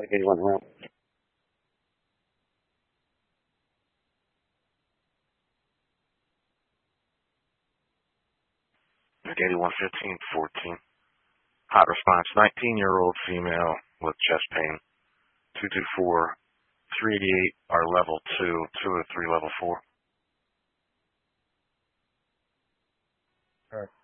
Mike 81 help. Mike 81 1514. Hot response, 19-year-old female with chest pain. 224 388 are level 2, 203 level 4. All right.